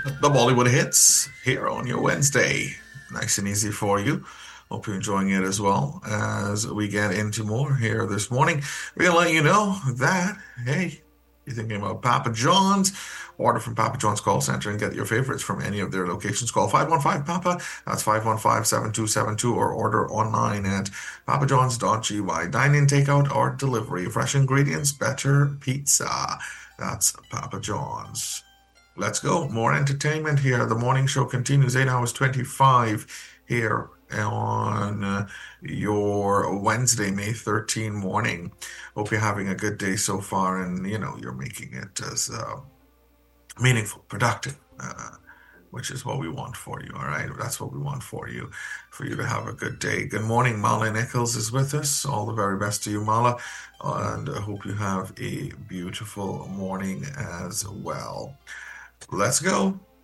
The Bollywood hits here on your Wednesday. Nice and easy for you. Hope you're enjoying it as well as we get into more here this morning. We're going to let you know that, hey, you're thinking about Papa John's, order from Papa John's call center and get your favorites from any of their locations. Call 515-PAPA, that's 515-7272, or order online at papajohns.gy. Dine-in, takeout, or delivery. Fresh ingredients, better pizza. That's Papa John's. Let's go. More entertainment here. The morning show continues 8 hours 25 here on your Wednesday, May 13 morning. Hope you're having a good day so far and, you're making it as meaningful, productive, which is what we want for you. All right. That's what we want for you to have a good day. Good morning. Mala Nichols is with us. All the very best to you, Mala. And I hope you have a beautiful morning as well. Let's go.